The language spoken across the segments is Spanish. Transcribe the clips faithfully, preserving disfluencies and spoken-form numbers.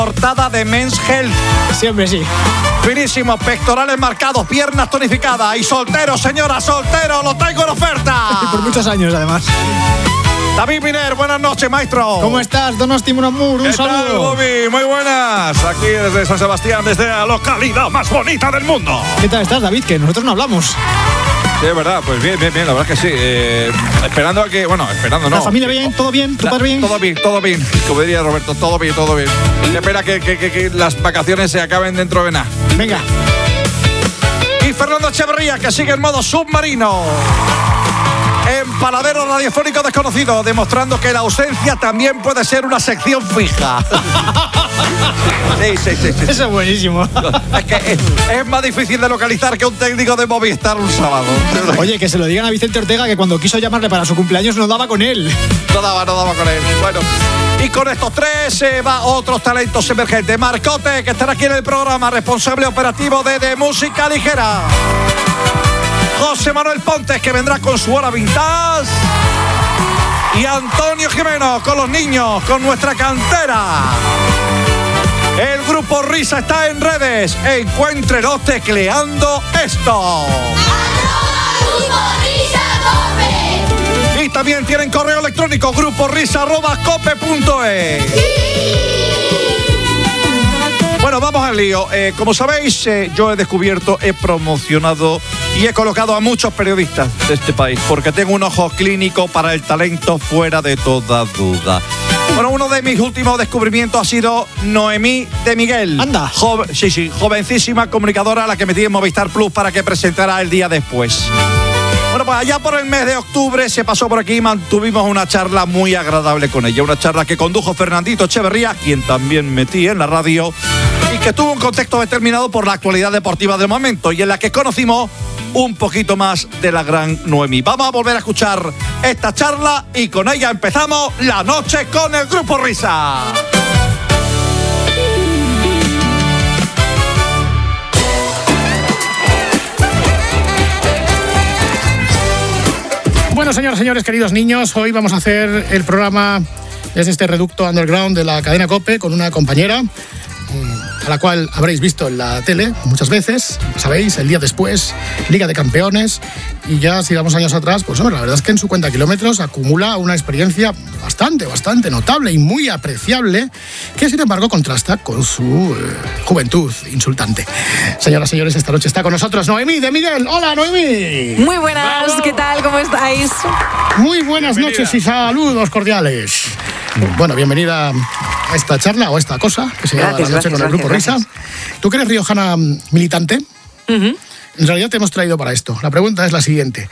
Portada de Men's Health. Siempre sí. Finísimos, pectorales marcados, piernas tonificadas. Y soltero, señora, soltero, lo traigo en oferta. Y por muchos años, además. David Miner, buenas noches, maestro. ¿Cómo estás, Donosti Munamur? Un ¿Qué saludo. tal, Bobby? Muy buenas. Aquí desde San Sebastián, desde la localidad más bonita del mundo. ¿Qué tal estás, David? Que nosotros no hablamos. Sí, es verdad, pues bien, bien, bien, la verdad es que sí. Eh, esperando a que, bueno, esperando, ¿no? ¿La familia bien? ¿Todo bien? ¿Tu La, padre bien? Todo bien, todo bien. Como diría Roberto, todo bien, todo bien. Y espera que, que, que, que las vacaciones se acaben dentro de nada. Venga. Y Fernando Echeverría, que sigue en modo submarino. En Paladero Radiofónico Desconocido, demostrando que la ausencia también puede ser una sección fija. Sí, sí, sí, sí. Eso es buenísimo. Es que es, es más difícil de localizar que un técnico de Movistar un sábado. Oye, que se lo digan a Vicente Ortega, que cuando quiso llamarle para su cumpleaños no daba con él. No daba, no daba con él. Bueno, y con estos tres se eh, va otros talentos emergentes. Marcote, que estará aquí en el programa, responsable operativo de, de Música Ligera. José Manuel Pontes, que vendrá con su hora vintage. Y Antonio Jimeno, con los niños, con nuestra cantera. El Grupo Risa está en redes. Encuéntrenos tecleando esto. Y también tienen correo electrónico gruporisa arroba cope punto es. Bueno, vamos al lío. Eh, como sabéis, eh, yo he descubierto, he promocionado y he colocado a muchos periodistas de este país porque tengo un ojo clínico para el talento fuera de toda duda. Bueno, uno de mis últimos descubrimientos ha sido Noemí de Miguel. Anda. Joven, sí, sí, jovencísima comunicadora a la que metí en Movistar Plus para que presentara el día después. Bueno, pues allá por el mes de octubre se pasó por aquí y mantuvimos una charla muy agradable con ella. Una charla que condujo Fernandito Echeverría, quien también metí en la radio, y que tuvo un contexto determinado por la actualidad deportiva del momento y en la que conocimos un poquito más de la gran Noemí. Vamos a volver a escuchar esta charla y con ella empezamos la noche con el Grupo Risa. Bueno, señoras y señores, queridos niños, hoy vamos a hacer el programa desde este reducto underground de la cadena COPE con una compañera a la cual habréis visto en la tele muchas veces, sabéis, el día después, Liga de Campeones, y ya si damos años atrás, pues hombre, la verdad es que en su cuenta de kilómetros acumula una experiencia bastante, bastante notable y muy apreciable, que sin embargo contrasta con su eh, juventud insultante. Señoras y señores, esta noche está con nosotros Noemí de Miguel. ¡Hola, Noemí! Muy buenas, ¡bravo! ¿Qué tal? ¿Cómo estáis? Muy buenas bienvenida. Noches y saludos cordiales. Bueno, bienvenida a esta charla o a esta cosa que se llama gracias, La Noche gracias, con el Grupo gracias, Risa. gracias. Tú que eres riojana militante, Uh-huh. en realidad te hemos traído para esto. La pregunta es la siguiente.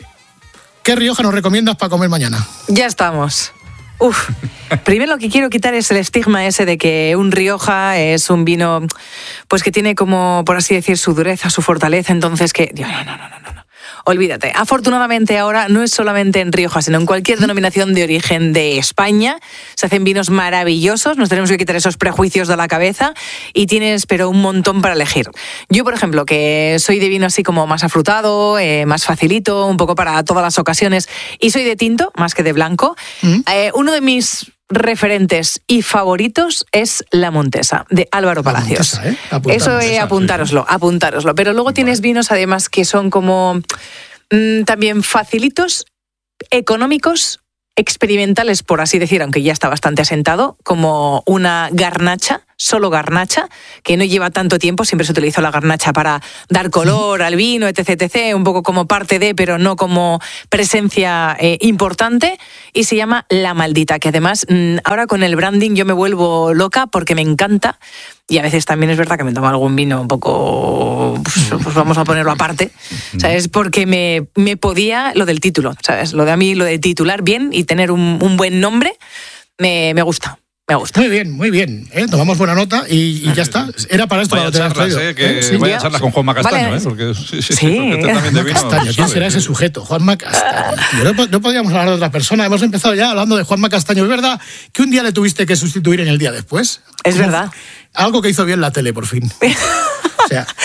¿Qué Rioja nos recomiendas para comer mañana? Ya estamos. Uf, primero lo que quiero quitar es el estigma ese de que un Rioja es un vino pues que tiene como, por así decir, su dureza, su fortaleza, entonces que... No, no, no, no, no, no. Olvídate. Afortunadamente ahora no es solamente en Rioja, sino en cualquier denominación de origen de España. Se hacen vinos maravillosos, nos tenemos que quitar esos prejuicios de la cabeza y tienes, pero un montón para elegir. Yo, por ejemplo, que soy de vino así como más afrutado, eh, más facilito, un poco para todas las ocasiones, y soy de tinto más que de blanco, ¿Mm? eh, uno de mis referentes y favoritos es La Montesa, de Álvaro Palacios. La Montesa, ¿eh? Eso es, eh, apuntároslo, apuntároslo. Pero luego tienes vinos además que son como mmm, también facilitos, económicos, experimentales, por así decir, aunque ya está bastante asentado, como una garnacha, solo garnacha, que no lleva tanto tiempo, siempre se utilizó la garnacha para dar color al vino, etc, etcétera, un poco como parte de, pero no como presencia eh, importante, y se llama La Maldita, que además mmm, ahora con el branding yo me vuelvo loca porque me encanta, y a veces también es verdad que me tomo algún vino un poco, pues, pues vamos a ponerlo aparte, ¿sabes? Porque me, me podía lo del título, ¿sabes? Lo de a mí, lo de titular bien y tener un, un buen nombre, me, me gusta. Me gusta. Muy bien, muy bien. ¿eh? Tomamos buena nota y, y ya está. Era para esto. Vaya para charlas, eh, que ¿Eh? Sí, vaya ya. charlas con Juanma Castaño, vale. ¿eh? Porque sí, sí, sí, sí. porque usted también de vino, Castaño, ¿quién sabe. será ese sujeto? Juanma Castaño. No, no podíamos hablar de otra persona. Hemos empezado ya hablando de Juanma Castaño. ¿Es verdad que un día le tuviste que sustituir en el día después? Es verdad. Algo que hizo bien la tele, por fin. O sea,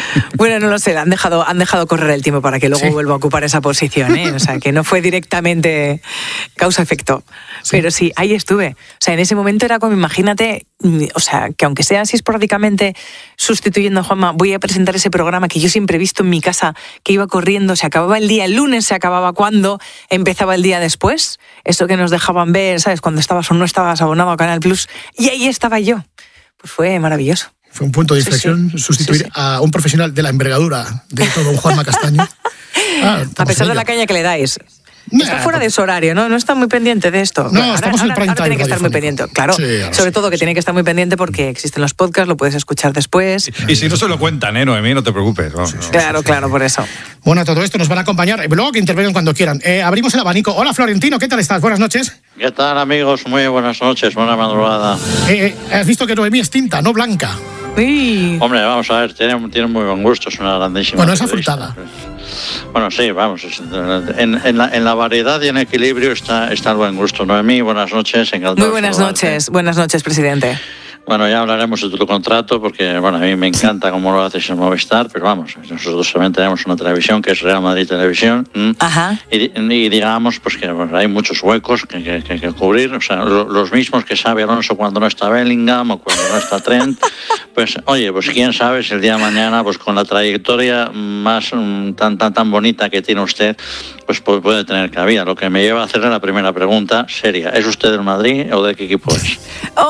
Bueno, no lo sé, han dejado, han dejado correr el tiempo para que luego Sí. vuelva a ocupar esa posición, ¿eh? O sea, que no fue directamente causa-efecto. Sí. Pero sí, ahí estuve. O sea, en ese momento era como, imagínate, o sea, que aunque sea así esporádicamente sustituyendo a Juanma, voy a presentar ese programa que yo siempre he visto en mi casa, que iba corriendo, se acababa el día, el lunes se acababa cuando empezaba el día después. Eso que nos dejaban ver, ¿sabes? Cuando estabas o no estabas abonado a Canal Plus. Y ahí estaba yo. Pues fue maravilloso. Fue un punto de Sí, inflexión sí. sustituir Sí, sí. a un profesional de la envergadura de todo un Juanma Castaño. Ah, A estamos pesar en de la ello. caña que le dais. Nah, Está fuera pues- de su horario, ¿no? No está muy pendiente de esto. No, Ahora- estamos en el ahora- prime ahora tiene time que estar muy radiofónico. pendiente, claro. Sí, ahora Sobre sí, todo que sí. tiene que estar muy pendiente porque existen los podcasts, lo puedes escuchar después. Y si no se lo cuentan, ¿eh, Noemí? No te preocupes. No, no. Claro, claro, por eso. Bueno, a todo esto nos van a acompañar. Luego que intervengan cuando quieran. Eh, abrimos el abanico. Hola, Florentino, ¿qué tal estás? Buenas noches. ¿Qué tal, amigos? Muy buenas noches, buena madrugada. Eh, eh, has visto que Noemí es tinta, no blanca. Uy. Hombre, vamos a ver, tiene, tiene muy buen gusto, es una grandísima. Bueno, es periodista. afrutada. Bueno, sí, vamos. es- En, en la, en la variedad y en equilibrio está, está el buen gusto. Noemí, buenas noches, encantado. Muy de buenas saludarte. noches, buenas noches, presidente. Bueno, ya hablaremos de tu contrato, porque bueno, a mí me encanta cómo lo haces en Movistar, pero vamos, nosotros también tenemos una televisión que es Real Madrid Televisión. ¿m? Ajá. Y, di- y digamos pues que bueno, hay muchos huecos que, que, que- que cubrir, o sea, lo- los mismos que sabe Alonso cuando no está Bellingham o cuando no está Trent. Pues oye, pues quién sabe si el día de mañana, pues con la trayectoria más mm, tan tan tan bonita que tiene usted, pues pu- puede tener cabida. Lo que me lleva a hacerle la primera pregunta seria: ¿es usted del Madrid o de qué equipo es?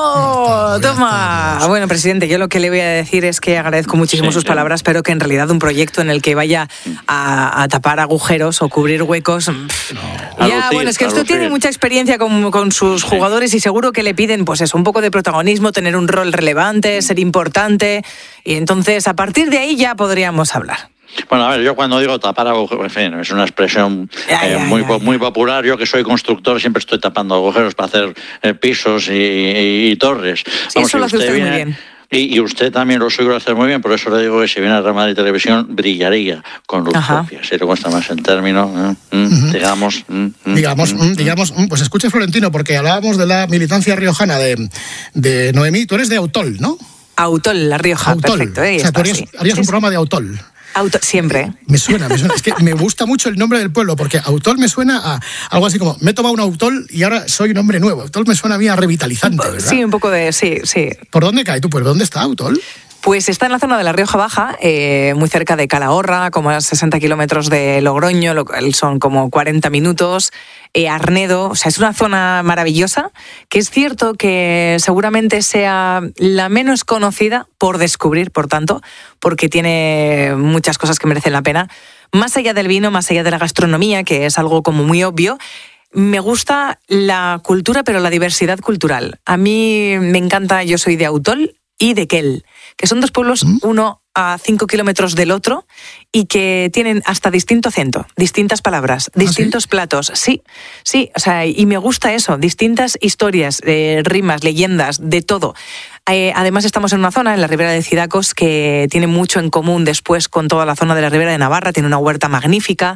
¡Oh, toma! Bueno, presidente, yo lo que le voy a decir es que agradezco muchísimo Sí, sus sí. palabras, pero que en realidad un proyecto en el que vaya a, a tapar agujeros o cubrir huecos... pff, A ya, lucir, bueno, es que a usted lucir. tiene mucha experiencia con, con sus jugadores y seguro que le piden pues eso, un poco de protagonismo, tener un rol relevante, ser importante, y entonces a partir de ahí ya podríamos hablar. Bueno, a ver, yo cuando digo tapar agujeros, en fin, es una expresión Ya, eh, ya, muy, ya, po- ya. muy popular. Yo que soy constructor siempre estoy tapando agujeros para hacer eh, pisos y, y- y torres. Sí, eso y lo hace usted muy bien. Y, y usted también lo suele hacer muy bien, por eso le digo que si viene a Real Madrid Televisión brillaría con luz Ajá. propia. Si le cuesta más el término, eh, mm, digamos. mm, mm, Digamos, mm, mm, digamos, mm, pues escuche, Florentino, porque hablábamos de la militancia riojana de, de Noemí. Tú eres de Autol, ¿no? Autol, La Rioja, Autol. perfecto. ahí o sea, tú está, harías, sí. harías Sí, un sí. programa de Autol. Auto, siempre. Me suena, me suena. Es que me gusta mucho el nombre del pueblo, porque Autol me suena a algo así como, me he tomado un Autol y ahora soy un hombre nuevo. Autol me suena a mí a revitalizante, ¿verdad? Sí, un poco de... Sí, sí. ¿Por dónde cae tu pueblo? ¿Dónde está Autol? Pues está en la zona de la Rioja Baja, eh, muy cerca de Calahorra, como a sesenta kilómetros de Logroño, lo cual son como cuarenta minutos. Eh, Arnedo, o sea, es una zona maravillosa, que es cierto que seguramente sea la menos conocida por descubrir, por tanto, porque tiene muchas cosas que merecen la pena. Más allá del vino, más allá de la gastronomía, que es algo como muy obvio, me gusta la cultura, pero la diversidad cultural. A mí me encanta, yo soy de Autol y de Quel, que son dos pueblos, uno a cinco kilómetros del otro, y que tienen hasta distinto acento, distintas palabras, distintos platos. Sí, sí, o sea, y me gusta eso, distintas historias, eh, rimas, leyendas, de todo. Eh, además estamos en una zona, en la Ribera de Cidacos, que tiene mucho en común después con toda la zona de la Ribera de Navarra, tiene una huerta magnífica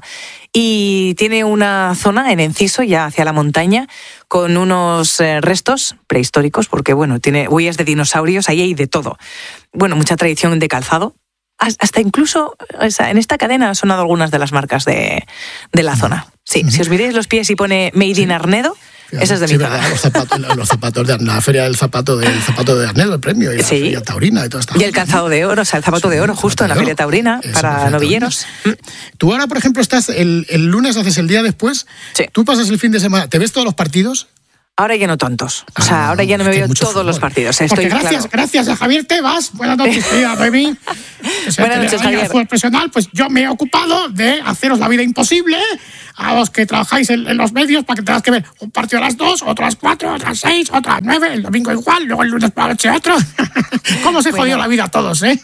y tiene una zona en Enciso, ya hacia la montaña, con unos eh, restos prehistóricos, porque bueno, tiene huellas de dinosaurios, ahí hay de todo. Bueno, mucha tradición de calzado. Hasta incluso, o sea, en esta cadena han sonado algunas de las marcas de, de la zona. Sí, si os miráis los pies y pone Made in Arnedo, esa es de Sí, mi verdad, zona. los zapatos, los zapatos de la feria del zapato del zapato de Arnedo, el premio, y la Sí. feria taurina y toda esta Y el calzado de oro, o sea, el zapato de oro, justo en la zapato de Feria oro. Taurina, Eso, la para feria novilleros. taurina. Tú ahora, por ejemplo, estás el, el lunes, haces el día después, Sí. tú pasas el fin de semana, ¿te ves todos los partidos? Ahora ya no tantos. O sea, Ah, ahora ya no me es que hay veo mucho todos los fútbol. partidos. Porque Estoy gracias, claro. gracias a Javier Tebas, buenas noches, querida Noemí. Que se Buenas te noches, le vaya Javier. el fútbol profesional, pues yo me he ocupado de haceros la vida imposible a los que trabajáis en, en los medios para que tengas que ver un partido a las dos, otro a las cuatro, otro a las seis, otro a las nueve, el domingo igual, luego el lunes por la noche otro. ¿Cómo se Bueno. jodió la vida a todos, eh?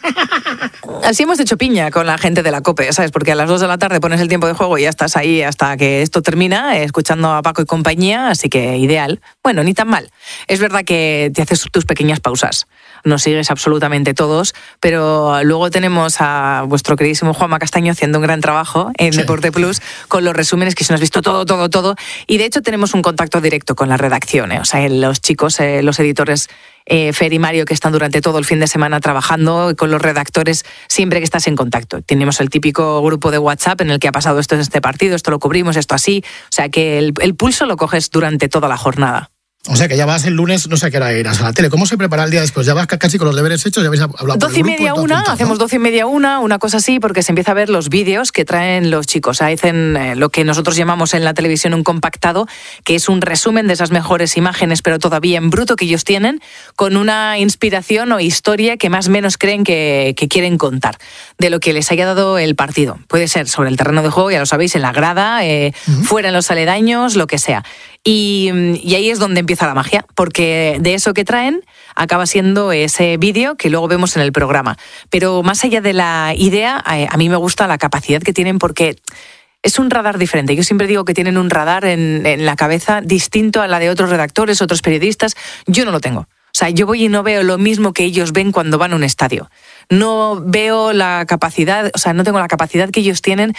Así hemos hecho piña con la gente de la COPE, ¿sabes? Porque a las dos de la tarde pones el tiempo de juego y ya estás ahí hasta que esto termina, eh, escuchando a Paco y compañía, así que ideal. Bueno, ni tan mal. Es verdad que te haces tus pequeñas pausas. nos sigues absolutamente todos, pero luego tenemos a vuestro queridísimo Juanma Castaño haciendo un gran trabajo en sí. Deporte Plus con los resúmenes que se nos has visto todo, todo, todo, y de hecho tenemos un contacto directo con la redacción, ¿eh? O sea, los chicos, eh, los editores Eh, Fer y Mario, que están durante todo el fin de semana trabajando con los redactores, siempre que estás en contacto. Tenemos el típico grupo de WhatsApp en el que ha pasado esto en este partido, esto lo cubrimos, esto así. O sea que el, el pulso lo coges durante toda la jornada. O sea que ya vas el lunes, no sé a qué hora irás a la tele. ¿Cómo se prepara el día después? ¿Ya vas casi con los deberes hechos? ¿Ya habéis hablado doce y media, una, apuntado, hacemos ¿no? doce y media, una, una cosa así, porque se empieza a ver los vídeos que traen los chicos. Hacen eh, lo que nosotros llamamos en la televisión un compactado, que es un resumen de esas mejores imágenes, pero todavía en bruto que ellos tienen, con una inspiración o historia que más o menos creen que, que quieren contar, de lo que les haya dado el partido. Puede ser sobre el terreno de juego, ya lo sabéis, en la grada, eh, uh-huh. fuera en los aledaños, lo que sea. Y, y ahí es donde empieza la magia, porque de eso que traen acaba siendo ese vídeo que luego vemos en el programa. Pero más allá de la idea, a mí me gusta la capacidad que tienen, porque es un radar diferente. Yo siempre digo que tienen un radar en, en la cabeza distinto a la de otros redactores, otros periodistas. Yo no lo tengo. O sea, yo voy y no veo lo mismo que ellos ven cuando van a un estadio. No veo la capacidad, o sea, no tengo la capacidad que ellos tienen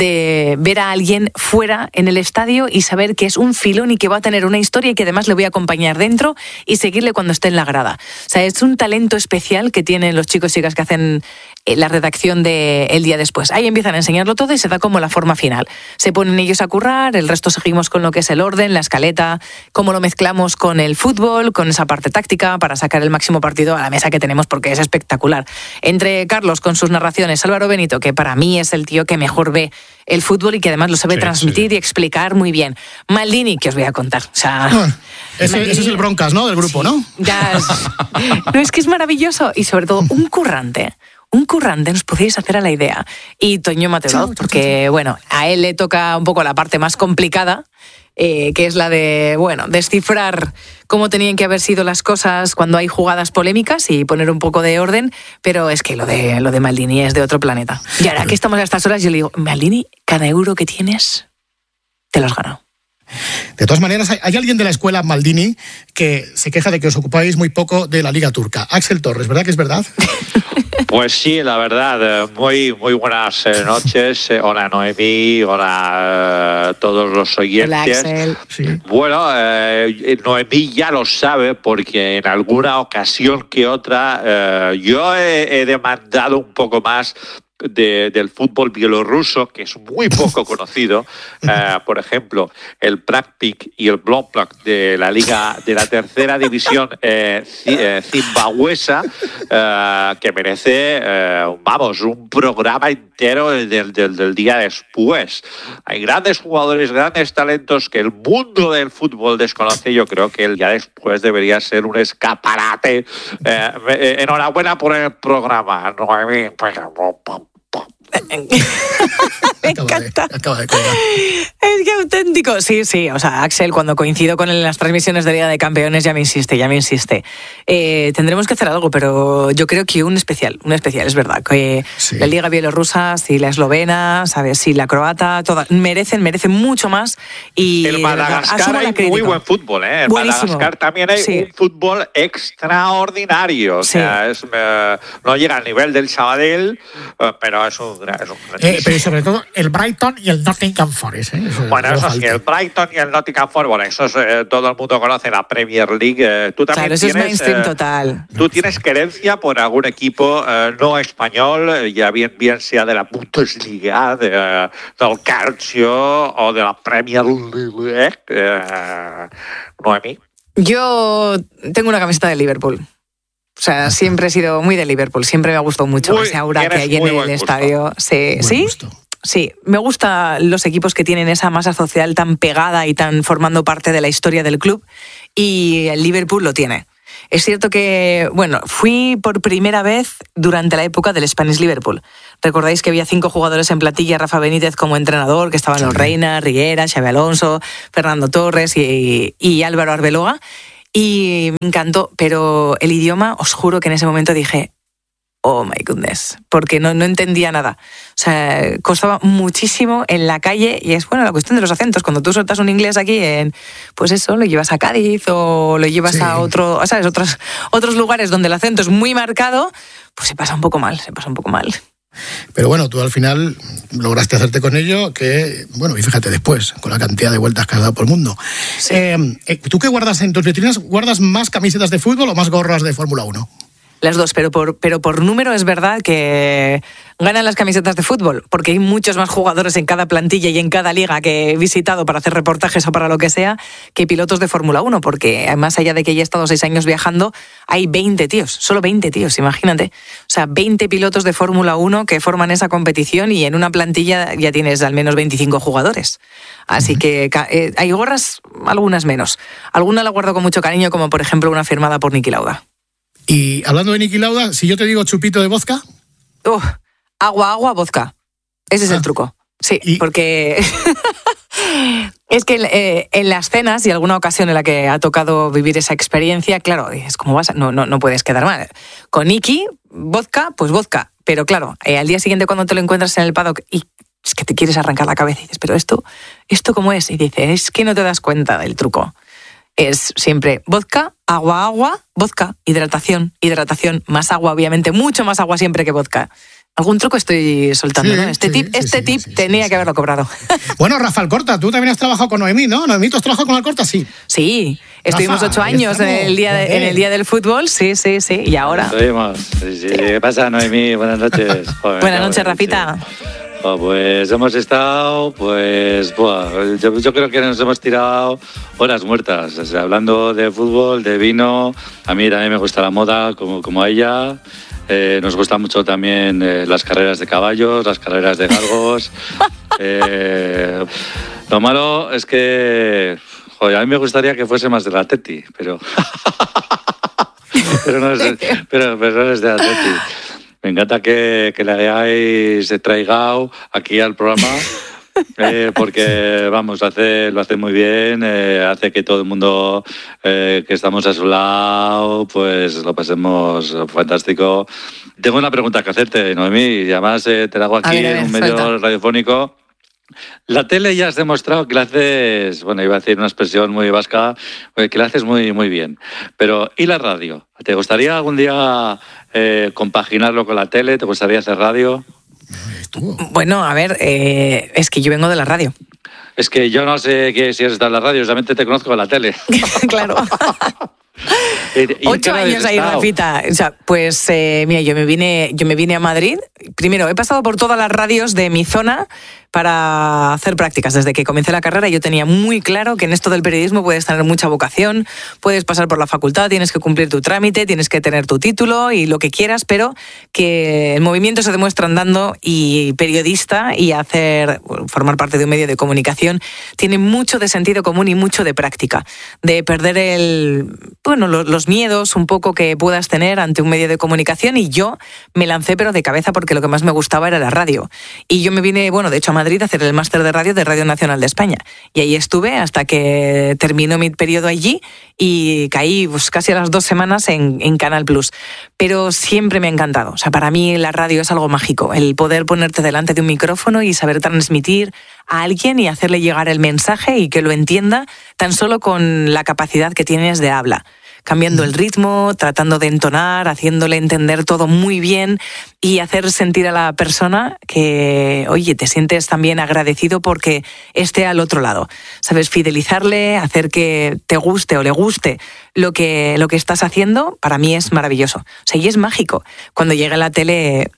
de ver a alguien fuera en el estadio y saber que es un filón y que va a tener una historia y que además le voy a acompañar dentro y seguirle cuando esté en la grada. O sea, es un talento especial que tienen los chicos y chicas que hacen la redacción de El Día Después. Ahí empiezan a enseñarlo todo y se da como la forma final. Se ponen ellos a currar, el resto seguimos con lo que es el orden, la escaleta, cómo lo mezclamos con el fútbol, con esa parte táctica para sacar el máximo partido a la mesa que tenemos, porque es espectacular. Entre Carlos con sus narraciones, Álvaro Benito, que para mí es el tío que mejor ve el fútbol y que además lo sabe sí, transmitir sí. y explicar muy bien. Maldini, que os voy a contar. O sea, bueno, ese, Maldini, ese es el broncas, ¿no? Del grupo, sí, ¿no? Ya es, no, es que es maravilloso y sobre todo un currante. Un currante, nos podéis hacer a la idea. Y Toño Mateolot, porque, bueno, a él le toca un poco la parte más complicada, eh, que es la de, bueno, descifrar cómo tenían que haber sido las cosas cuando hay jugadas polémicas y poner un poco de orden, pero es que lo de, lo de Maldini es de otro planeta. Y ahora que estamos a estas horas, yo le digo, Maldini, cada euro que tienes, te lo has ganado. De todas maneras, hay, hay alguien de la escuela Maldini que se queja de que os ocupáis muy poco de la Liga Turca. Axel Torres, ¿verdad que es verdad? Pues sí, la verdad, muy muy buenas noches. Hola Noemí, hola a todos los oyentes. Hola, Axel. Sí. Bueno, eh, Noemí ya lo sabe porque en alguna ocasión que otra eh, yo he, he demandado un poco más De, del fútbol bielorruso, que es muy poco conocido. Uh, por ejemplo, el Praktik y el Blomplak de la liga de la tercera división eh, eh, zimbabuesa, eh, que merece, eh, vamos, un programa entero del, del, del día después. Hay grandes jugadores, grandes talentos que el mundo del fútbol desconoce. Yo creo que el día después debería ser un escaparate. Eh, eh, enhorabuena por el programa, Noemí. Me encanta. Acaba de, acaba de es que auténtico. Sí, sí. O sea, Axel, cuando coincido con él en las transmisiones de Liga de Campeones, ya me insiste, ya me insiste. Eh, tendremos que hacer algo, pero yo creo que un especial, un especial, es verdad. Que sí. La Liga bielorrusa, si la eslovena, ¿sabes? Si la croata, todas merecen, merecen mucho más. Y el Madagascar hay muy buen fútbol, ¿eh? En Madagascar también hay sí. un fútbol extraordinario. O sea, sí. es, eh, no llega al nivel del Sabadell, eh, pero es un Eh, pero sobre todo el Brighton y el Nottingham Forest. ¿eh? Eso bueno, eso sí, el Brighton y el Nottingham Forest, bueno, eso es, eh, todo el mundo conoce la Premier League. Eh, tú también claro, eso tienes, es mainstream eh, total. Tú tienes querencia por algún equipo eh, no español, ya bien, bien sea de la Bundesliga, de, eh, del Calcio o de la Premier League. Eh, Noemí. Yo tengo una camiseta de Liverpool. O sea, siempre he sido muy de Liverpool, siempre me ha gustado mucho muy, ese aura que hay en el estadio. Sí, ¿sí? Sí, me gustan los equipos que tienen esa masa social tan pegada y tan formando parte de la historia del club, y el Liverpool lo tiene. Es cierto que, bueno, fui por primera vez durante la época del Spanish Liverpool. Recordáis que había cinco jugadores en plantilla, Rafa Benítez como entrenador, que estaban los Reina, Riera, Xabi Alonso, Fernando Torres y, y Álvaro Arbeloa. Y me encantó, pero el idioma, os juro que en ese momento dije, oh my goodness, porque no, no entendía nada. O sea, costaba muchísimo en la calle y es, bueno, la cuestión de los acentos. Cuando tú sueltas un inglés aquí en, pues eso, lo llevas a Cádiz o lo llevas sí. a otro, ¿sabes? Otros, otros lugares donde el acento es muy marcado, pues se pasa un poco mal, se pasa un poco mal. Pero bueno, tú al final lograste hacerte con ello, que, bueno, y fíjate después, con la cantidad de vueltas que has dado por el mundo. Sí. Eh, ¿Tú qué guardas en tus vitrinas? ¿Guardas más camisetas de fútbol o más gorras de Fórmula uno? Las dos, pero por, pero por número es verdad que ganan las camisetas de fútbol, porque hay muchos más jugadores en cada plantilla y en cada liga que he visitado para hacer reportajes o para lo que sea, que pilotos de Fórmula uno, porque más allá de que ya he estado seis años viajando, hay veinte tíos, solo veinte tíos, imagínate. O sea, veinte pilotos de Fórmula uno que forman esa competición y en una plantilla ya tienes al menos veinticinco jugadores. Así que eh, hay gorras, algunas menos. Alguna la guardo con mucho cariño, como por ejemplo una firmada por Niki Lauda. Y hablando de Niki Lauda, si yo te digo chupito de vodka... Uh, agua, agua, vodka. Ese es ah. el truco. Sí, ¿Y? porque... es que eh, en las cenas y alguna ocasión en la que ha tocado vivir esa experiencia, claro, es como vas, no, no, no puedes quedar mal. Con Niki, vodka, pues vodka. Pero claro, eh, al día siguiente cuando te lo encuentras en el paddock y es que te quieres arrancar la cabeza y dices, pero esto, ¿esto cómo es? Y dices, es que no te das cuenta del truco. Es siempre vodka, agua, agua, vodka, hidratación, hidratación, más agua, obviamente, mucho más agua siempre que vodka. Algún truco estoy soltando, sí, ¿no? Este sí, tip, este sí, tip sí, tenía sí, que haberlo cobrado. Bueno, Rafa Alcorta, tú también has trabajado con Noemí, ¿no? Noemí, ¿tú has trabajado con Alcorta? Sí. Sí, estuvimos Rafa, ocho años en el, día de, en el día del fútbol, sí, sí, sí, y ahora... Estuvimos, sí, sí. ¿Qué pasa, Noemí? Buenas noches. Joder, Buenas noches, Rafita. Oh, pues hemos estado, pues, buah, yo, yo creo que nos hemos tirado horas muertas, o sea, hablando de fútbol, de vino. A mí también me gusta la moda, como, como a ella. Eh, nos gustan mucho también eh, las carreras de caballos, las carreras de galgos. eh, lo malo es que, joder, a mí me gustaría que fuese más del Atleti, pero, pero, no es, pero, pero no es del Atleti. Me encanta que, que le hayáis traigado aquí al programa, eh, porque, vamos, hace, lo hace muy bien, eh, hace que todo el mundo eh, que estamos a su lado, pues lo pasemos fantástico. Tengo una pregunta que hacerte, Noemí, y además eh, te la hago aquí ver, en un medio suelta. radiofónico. La tele ya has demostrado que la haces, bueno, iba a decir una expresión muy vasca, que la haces muy, muy bien. Pero, ¿y la radio? ¿Te gustaría algún día eh, compaginarlo con la tele? ¿Te gustaría hacer radio? Bueno, a ver, eh, es que yo vengo de la radio. Es que yo no sé qué, si has estado en la radio, solamente te conozco en la tele. Claro. ¿Y, y Ocho años ahí, Rafita. O sea, pues eh, mira, yo me vine, yo me vine a Madrid. Primero, he pasado por todas las radios de mi zona para hacer prácticas. Desde que comencé la carrera yo tenía muy claro que en esto del periodismo puedes tener mucha vocación, puedes pasar por la facultad, tienes que cumplir tu trámite, tienes que tener tu título y lo que quieras, pero que el movimiento se demuestra andando y periodista y hacer, formar parte de un medio de comunicación tiene mucho de sentido común y mucho de práctica, de perder el, bueno, los, los miedos un poco que puedas tener ante un medio de comunicación, y yo me lancé pero de cabeza porque lo que más me gustaba era la radio. Y yo me vine, bueno, de hecho a Madrid a hacer el máster de radio de Radio Nacional de España. Y ahí estuve hasta que terminó mi periodo allí y caí pues, casi a las dos semanas en, en Canal Plus. Pero siempre me ha encantado. O sea, para mí la radio es algo mágico. El poder ponerte delante de un micrófono y saber transmitir a alguien y hacerle llegar el mensaje y que lo entienda tan solo con la capacidad que tienes de habla. Cambiando el ritmo, tratando de entonar, haciéndole entender todo muy bien y hacer sentir a la persona que, oye, te sientes también agradecido porque esté al otro lado. Sabes, fidelizarle, hacer que te guste o le guste lo que, lo que estás haciendo, para mí es maravilloso. O sea, y es mágico. Cuando llega la tele...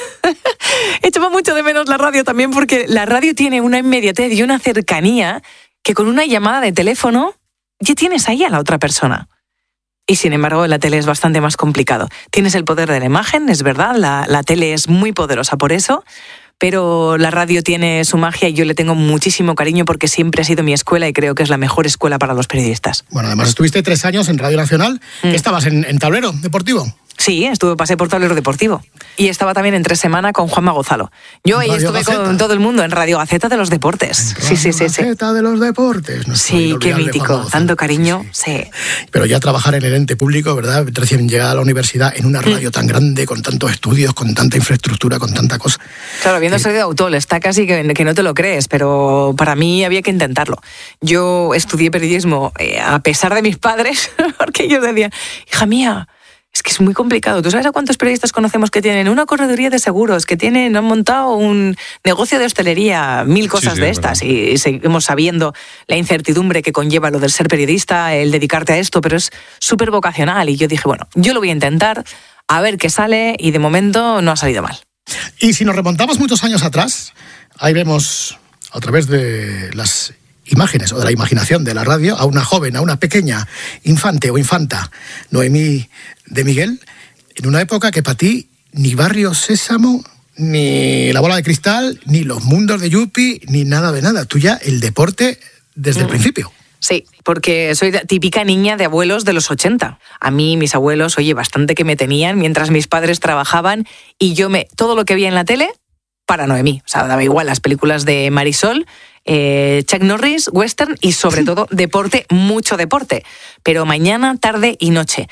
Echaba mucho de menos la radio también porque la radio tiene una inmediatez y una cercanía que con una llamada de teléfono ya tienes ahí a la otra persona. Y sin embargo, en la tele es bastante más complicado. Tienes el poder de la imagen, es verdad, la, la tele es muy poderosa por eso, pero la radio tiene su magia y yo le tengo muchísimo cariño porque siempre ha sido mi escuela y creo que es la mejor escuela para los periodistas. Bueno, además estuviste tres años en Radio Nacional. Mm. ¿Qué estabas, en, en tablero deportivo? Sí, estuve, pasé por Tablero Deportivo. Y estaba también en Tres Semana con Juanma Gozalo. Yo ahí Radio estuve Gaceta. con todo el mundo en Radio Gaceta de los Deportes. Sí, sí, sí, sí. Gaceta de los Deportes. nuestro Sí, qué inolvidable mítico. Juanma González. Tanto cariño, Sí, sí. sí. Pero ya trabajar en el ente público, ¿verdad? Recién llegada a la universidad, en una radio tan grande, con tantos estudios, con tanta infraestructura, con tanta cosa. Claro, viendo salido de Autol, está casi que, que no te lo crees, pero para mí había que intentarlo. Yo estudié periodismo eh, a pesar de mis padres, porque ellos decían, hija mía, es que es muy complicado. ¿Tú sabes a cuántos periodistas conocemos que tienen una correduría de seguros, que tienen, han montado un negocio de hostelería, mil cosas sí, de es estas? verdad. Y seguimos sabiendo la incertidumbre que conlleva lo del ser periodista, el dedicarte a esto, pero es súper vocacional. Y yo dije, bueno, yo lo voy a intentar, a ver qué sale, y de momento no ha salido mal. Y si nos remontamos muchos años atrás, ahí vemos, a través de las imágenes o de la imaginación de la radio, a una joven, a una pequeña infante o infanta, Noemí de Miguel, en una época que para ti ni Barrio Sésamo, ni La Bola de Cristal, ni Los Mundos de Yupi, ni nada de nada. Tú ya el deporte desde el principio. Sí, porque soy la típica niña de abuelos de los ochenta. A mí, mis abuelos, oye, bastante que me tenían mientras mis padres trabajaban, y yo me todo lo que veía en la tele, para Noemí. O sea, daba igual las películas de Marisol, eh, Chuck Norris, western y sobre todo deporte, mucho deporte. Pero mañana, tarde y noche.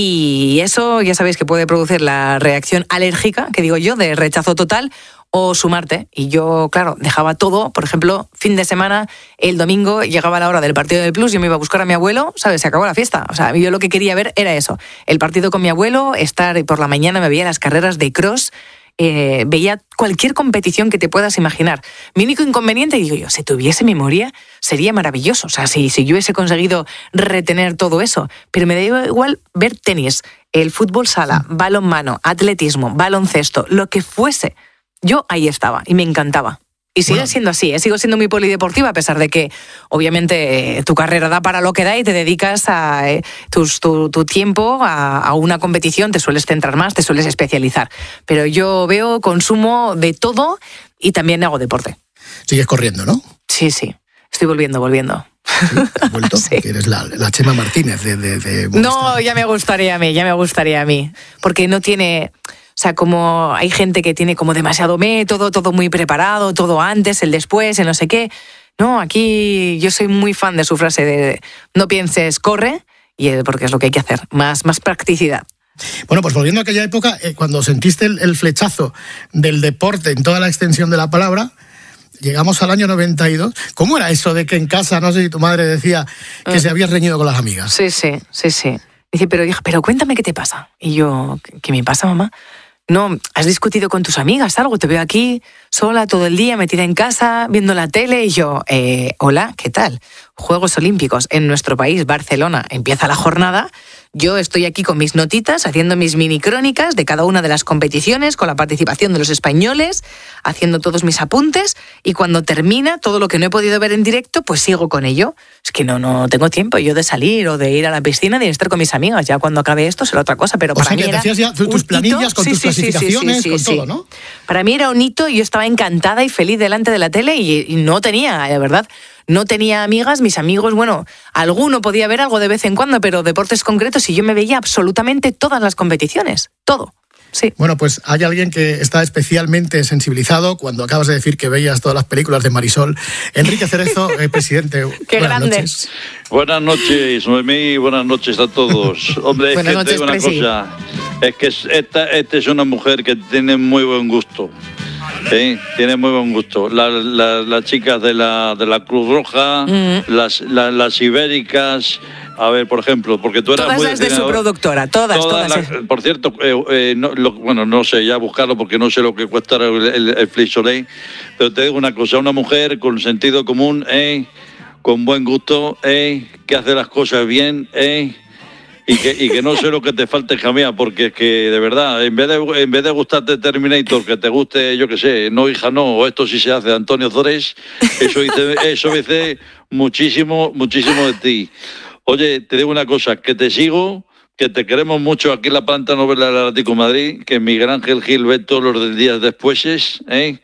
Y eso ya sabéis que puede producir la reacción alérgica, que digo yo, de rechazo total, o sumarte. Y yo, claro, dejaba todo. Por ejemplo, fin de semana, el domingo llegaba la hora del partido del Plus, yo me iba a buscar a mi abuelo, ¿sabes? Se acabó la fiesta. O sea, yo lo que quería ver era eso, el partido con mi abuelo, estar por la mañana, me veía las carreras de cross, eh, veía cualquier competición que te puedas imaginar. Mi único inconveniente, digo yo, si tuviese memoria, sería maravilloso. O sea, si, si yo hubiese conseguido retener todo eso. Pero me da igual ver tenis, el fútbol sala, balonmano, atletismo, baloncesto, lo que fuese. Yo ahí estaba y me encantaba. Y sigue Bueno. siendo así, ¿eh? Sigo siendo muy polideportiva, a pesar de que obviamente eh, tu carrera da para lo que da y te dedicas a eh, tus, tu, tu tiempo a, a una competición, te sueles centrar más, te sueles especializar. Pero yo veo consumo de todo y también hago deporte. Sigues corriendo, ¿no? Sí, sí, estoy volviendo, volviendo. ¿Sí? ¿Has vuelto? Sí. Que eres la, la Chema Martínez de, de, de No, Movistar. ya me gustaría a mí, ya me gustaría a mí. Porque no tiene... O sea, como hay gente que tiene como demasiado método, todo muy preparado, todo antes, el después, el no sé qué. No, aquí yo soy muy fan de su frase de no pienses, corre, y eh, porque es lo que hay que hacer, más, más practicidad. Bueno, pues volviendo a aquella época, eh, cuando sentiste el, el flechazo del deporte en toda la extensión de la palabra, llegamos al año noventa y dos. ¿Cómo era eso de que en casa, no sé si tu madre decía que Mm. se había reñido con las amigas? Sí, sí, sí, sí. Dice, pero hija, pero cuéntame qué te pasa. Y yo, ¿qué, qué me pasa, mamá? No, ¿has discutido con tus amigas algo? Te veo aquí sola todo el día, metida en casa, viendo la tele. Y yo, eh, hola, ¿qué tal? Juegos Olímpicos en nuestro país, Barcelona, empieza la jornada. Yo estoy aquí con mis notitas, haciendo mis mini crónicas de cada una de las competiciones, con la participación de los españoles, haciendo todos mis apuntes, y cuando termina todo lo que no he podido ver en directo, pues sigo con ello. Es que no, no tengo tiempo yo de salir o de ir a la piscina, de estar con mis amigas. Ya cuando acabe esto será otra cosa, pero O para sea, mí que te era hacías ya tu- un tus planillas hito. con Sí, tus sí, sí, sí, clasificaciones, sí, con sí. todo, ¿no? Para mí era un hito y yo estaba encantada y feliz delante de la tele y, y no tenía, la verdad, no tenía amigas. Mis amigos, bueno, alguno podía ver algo de vez en cuando, pero deportes concretos, y yo me veía absolutamente todas las competiciones, todo. Sí. Bueno, pues hay alguien que está especialmente sensibilizado cuando acabas de decir que veías todas las películas de Marisol. Enrique Cerezo, eh, presidente. Qué buenas grande. noches. Buenas noches, Noemí, buenas noches a todos. Hombre, es Buenas que noches, te digo una Presi. cosa, es que es- esta, esta es una mujer que tiene muy buen gusto. ¿Sí? Tiene muy buen gusto. La- la- las chicas de la, de la Cruz Roja, Mm. las, la- las ibéricas, a ver, por ejemplo, porque tú eras Todas muy las de su diseñador. productora, todas, todas. las- por cierto, eh, eh, no, lo- bueno, no sé, ya buscarlo porque no sé lo que cuesta el, el, el Flix Soleil, pero te digo una cosa, una mujer con sentido común, eh, con buen gusto, eh, que hace las cosas bien, eh, y que, y que no sé lo que te falte, hija mía, porque es que de verdad, en vez de, en vez de gustarte Terminator, que te guste, yo qué sé, no, hija, no, o esto sí se hace de Antonio Zores, eso dice, eso dice muchísimo, muchísimo de ti. Oye, te digo una cosa, que te sigo, que te queremos mucho aquí en la planta novela del Atlético de Madrid, que Miguel Ángel Gil ve todos los días después, ¿eh?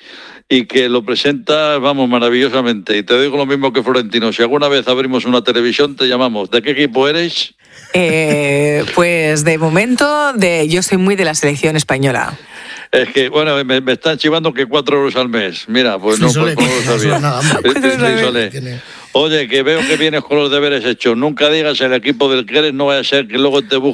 y que lo presentas, vamos, maravillosamente. Y te digo lo mismo que Florentino, si alguna vez abrimos una televisión te llamamos. ¿De qué equipo eres? Eh, pues de momento, de, yo soy muy de la selección española. Es que, bueno, me, me están chivando que cuatro euros al mes. Mira, pues no, pues, no lo sabía. Nada, hombre. Sí, sí, Sole. Oye, que veo que vienes con los deberes hechos. Nunca digas el equipo del que eres, no vaya a ser que luego te busques